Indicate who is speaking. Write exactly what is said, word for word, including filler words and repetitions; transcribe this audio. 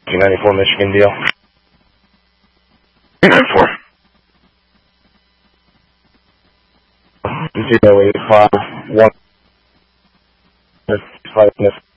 Speaker 1: ninety-four Michigan deal.
Speaker 2: ninety-four.
Speaker 1: zero eight five one five.